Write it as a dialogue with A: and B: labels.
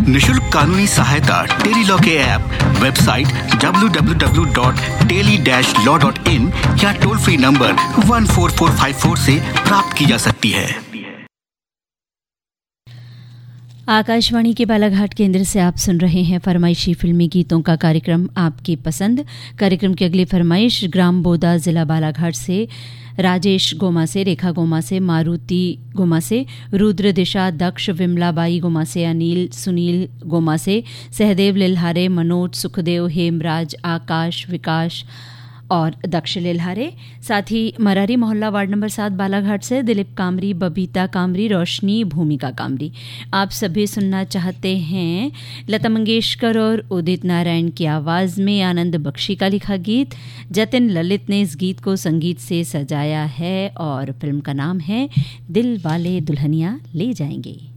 A: निशुल्क कानूनी सहायता टेली लॉ के ऐप, वेबसाइट www.teli-law.in या टोल फ्री नंबर 14454 से प्राप्त की जा सकती है।
B: आकाशवाणी के बालाघाट केंद्र से आप सुन रहे हैं फरमाइशी फिल्मी गीतों का कार्यक्रम आपकी पसंद। कार्यक्रम की अगली फरमाइश ग्राम बोदा, जिला बालाघाट से राजेश गोमा से, रेखा गोमा से, मारुति गोमा से, रुद्र दिशा, दक्ष, विमलाबाई गोमा से, अनिल सुनील गोमा से, सहदेव लिल्हारे, मनोज, सुखदेव, हेमराज, आकाश, विकास और दक्ष लिल्हारे। साथ ही मरारी मोहल्ला वार्ड नंबर 7 बालाघाट से दिलीप कामरी, बबीता कामरी, रोशनी, भूमिका कामरी। आप सभी सुनना चाहते हैं लता मंगेशकर और उदित नारायण की आवाज़ में आनंद बख्शी का लिखा गीत। जतिन ललित ने इस गीत को संगीत से सजाया है और फिल्म का नाम है दिल वाले दुल्हनिया ले जाएंगे।